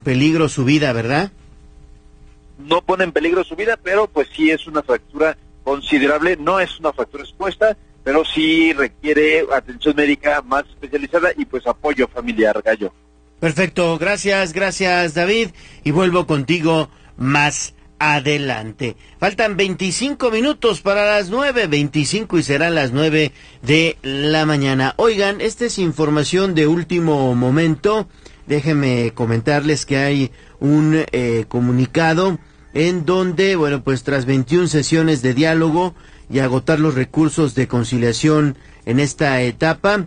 peligro su vida, ¿verdad? No pone en peligro su vida, pero pues sí es una fractura considerable, no es una fractura expuesta, pero sí requiere atención médica más especializada y pues apoyo familiar, Gallo. Perfecto, gracias David, y vuelvo contigo más adelante. Faltan 25 minutos para las 9:25 y serán las 9 de la mañana. Oigan, esta es información de último momento. Déjenme comentarles que hay un comunicado en donde, bueno, pues tras 21 sesiones de diálogo y agotar los recursos de conciliación en esta etapa,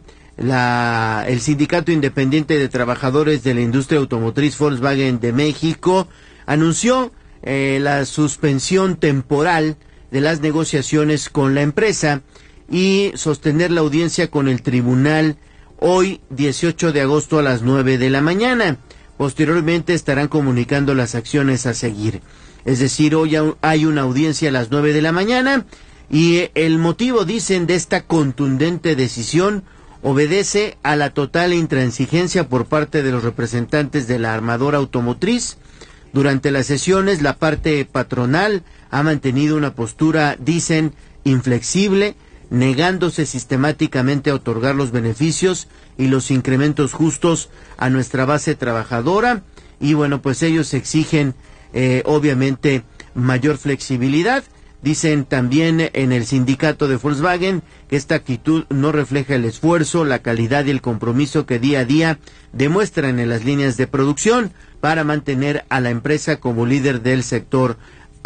el Sindicato Independiente de Trabajadores de la Industria Automotriz Volkswagen de México anunció la suspensión temporal de las negociaciones con la empresa y sostener la audiencia con el tribunal hoy 18 de agosto a las 9 de la mañana. Posteriormente estarán comunicando las acciones a seguir. Es decir, hoy hay una audiencia a las 9 de la mañana y el motivo, dicen, de esta contundente decisión obedece a la total intransigencia por parte de los representantes de la armadora automotriz. Durante las sesiones, la parte patronal ha mantenido una postura, dicen, inflexible, negándose sistemáticamente a otorgar los beneficios y los incrementos justos a nuestra base trabajadora. Y bueno, pues ellos exigen, obviamente, mayor flexibilidad. Dicen también en el sindicato de Volkswagen que esta actitud no refleja el esfuerzo, la calidad y el compromiso que día a día demuestran en las líneas de producción para mantener a la empresa como líder del sector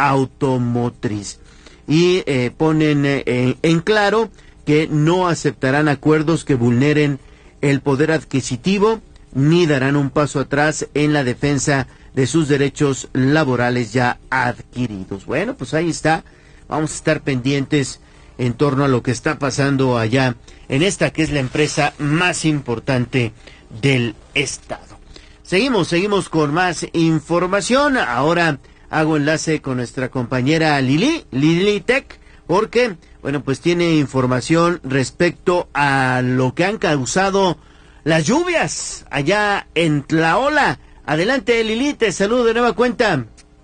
automotriz. Y ponen en claro que no aceptarán acuerdos que vulneren el poder adquisitivo ni darán un paso atrás en la defensa de sus derechos laborales ya adquiridos. Bueno, pues ahí está. Vamos a estar pendientes en torno a lo que está pasando allá en esta que es la empresa más importante del estado. Seguimos con más información. Ahora hago enlace con nuestra compañera Lili Tech, porque, bueno, pues tiene información respecto a lo que han causado las lluvias allá en Tlaola. Adelante, Lili, te saludo de nueva cuenta.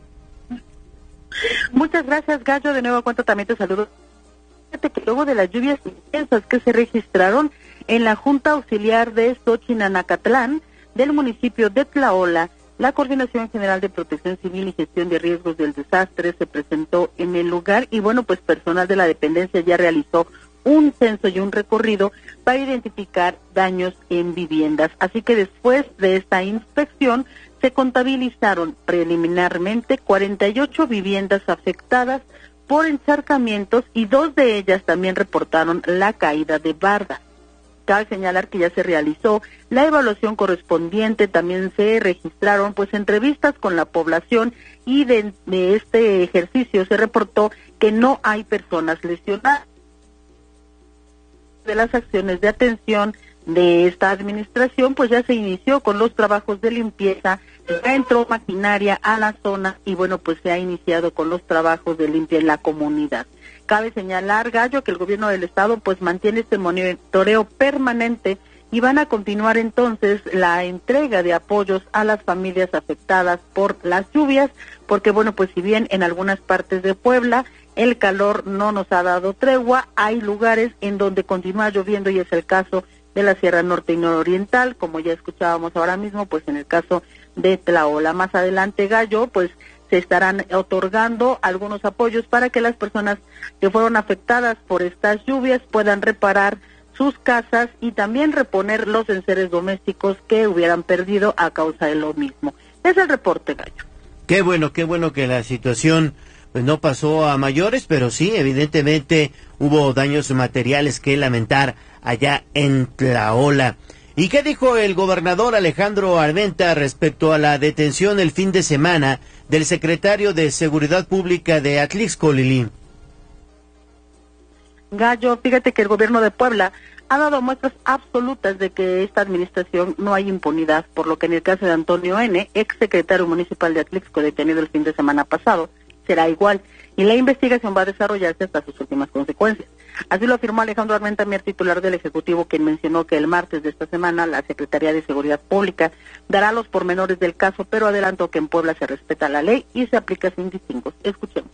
Muchas gracias, Gallo. De nuevo cuenta también te saludo. Fíjate que luego de las lluvias intensas que se registraron en la Junta Auxiliar de Xochinacatlán del municipio de Tlaola, la Coordinación General de Protección Civil y Gestión de Riesgos del Desastre se presentó en el lugar y bueno, pues personal de la dependencia ya realizó un censo y un recorrido para identificar daños en viviendas. Así que después de esta inspección se contabilizaron preliminarmente 48 viviendas afectadas por encharcamientos y 2 de ellas también reportaron la caída de bardas. Cabe señalar que ya se realizó la evaluación correspondiente, también se registraron pues entrevistas con la población y de este ejercicio se reportó que no hay personas lesionadas. De las acciones de atención de esta administración, pues ya se inició con los trabajos de limpieza, ya entró maquinaria a la zona y bueno, pues se ha iniciado con los trabajos de limpia en la comunidad. Cabe señalar, Gallo, que el gobierno del estado pues mantiene este monitoreo permanente y van a continuar entonces la entrega de apoyos a las familias afectadas por las lluvias, porque bueno, pues si bien en algunas partes de Puebla el calor no nos ha dado tregua, hay lugares en donde continúa lloviendo y es el caso de la Sierra Norte y Nororiental, como ya escuchábamos ahora mismo, pues en el caso de Tlaola. Más adelante, Gallo, pues se estarán otorgando algunos apoyos para que las personas que fueron afectadas por estas lluvias puedan reparar sus casas y también reponer los enseres domésticos que hubieran perdido a causa de lo mismo. Es el reporte, Gallo. Qué bueno que la situación pues no pasó a mayores, pero sí, evidentemente hubo daños materiales que lamentar allá en Tlaola. ¿Y qué dijo el gobernador Alejandro Armenta respecto a la detención el fin de semana del secretario de Seguridad Pública de Atlixco, Lili? Gallo, fíjate que el gobierno de Puebla ha dado muestras absolutas de que esta administración no hay impunidad, por lo que en el caso de Antonio N., ex secretario municipal de Atlixco, detenido el fin de semana pasado, será igual y la investigación va a desarrollarse hasta sus últimas consecuencias. Así lo afirmó Alejandro Armenta-Mier, titular del Ejecutivo, quien mencionó que el martes de esta semana la Secretaría de Seguridad Pública dará los pormenores del caso, pero adelantó que en Puebla se respeta la ley y se aplica sin distingos. Escuchemos.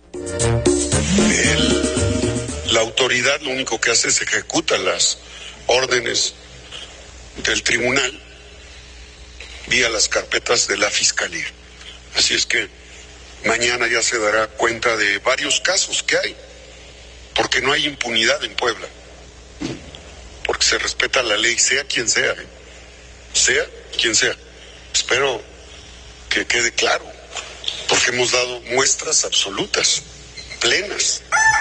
La autoridad lo único que hace es ejecutar las órdenes del tribunal vía las carpetas de la Fiscalía. Así es que mañana ya se dará cuenta de varios casos que hay, porque no hay impunidad en Puebla, porque se respeta la ley, sea quien sea, sea quien sea. Espero que quede claro, porque hemos dado muestras absolutas, plenas.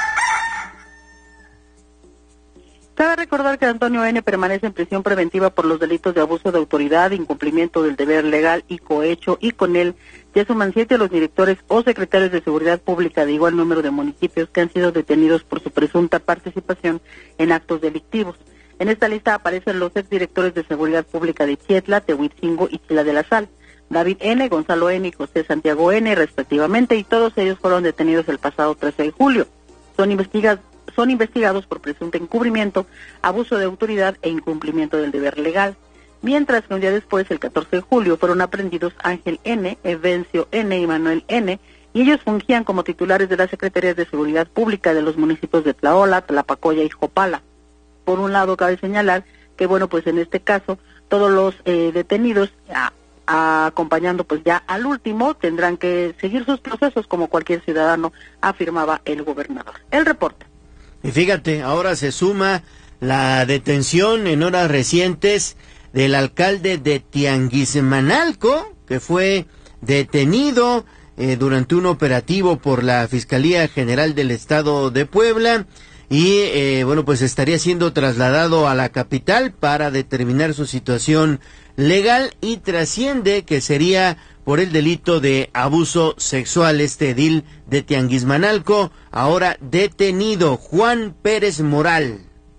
Cabe recordar que Antonio N. permanece en prisión preventiva por los delitos de abuso de autoridad, incumplimiento del deber legal y cohecho, y con él ya suman 7 los directores o secretarios de Seguridad Pública de igual número de municipios que han sido detenidos por su presunta participación en actos delictivos. En esta lista aparecen los exdirectores de Seguridad Pública de Chietla, Tehuitzingo y Chila de la Sal, David N., Gonzalo N. y José Santiago N., respectivamente, y todos ellos fueron detenidos el pasado 13 de julio. Son investigados por presunto encubrimiento, abuso de autoridad e incumplimiento del deber legal. Mientras que un día después, el 14 de julio, fueron aprehendidos Ángel N., Evencio N. y Manuel N., y ellos fungían como titulares de las Secretarías de Seguridad Pública de los municipios de Tlaola, Tlapacoya y Jopala. Por un lado, cabe señalar que, bueno, pues en este caso, todos los detenidos, acompañando pues ya al último, tendrán que seguir sus procesos como cualquier ciudadano, afirmaba el gobernador. El reporte. Y fíjate, ahora se suma la detención en horas recientes del alcalde de Tianguismanalco, que fue detenido durante un operativo por la Fiscalía General del Estado de Puebla y bueno, pues estaría siendo trasladado a la capital para determinar su situación legal, y trasciende que sería por el delito de abuso sexual. Este edil de Tianguismanalco, ahora detenido, Juan Pérez Moral.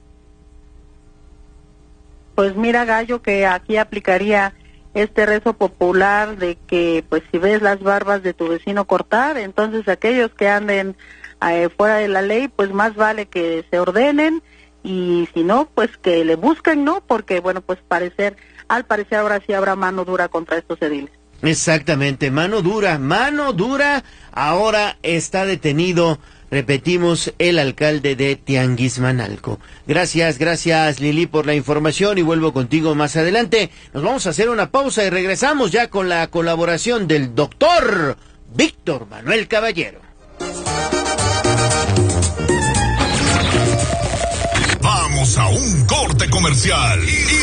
Pues mira, Gallo, que aquí aplicaría este rezo popular de que, pues, si ves las barbas de tu vecino cortar, entonces aquellos que anden fuera de la ley, pues más vale que se ordenen, y si no, pues que le busquen, ¿no? Porque, bueno, pues al parecer ahora sí habrá mano dura contra estos ediles. Exactamente, mano dura, ahora está detenido, repetimos, el alcalde de Tianguismanalco. Gracias Lili por la información, y vuelvo contigo más adelante. Nos vamos a hacer una pausa y regresamos ya con la colaboración del doctor Víctor Manuel Caballero. Vamos a un corte comercial y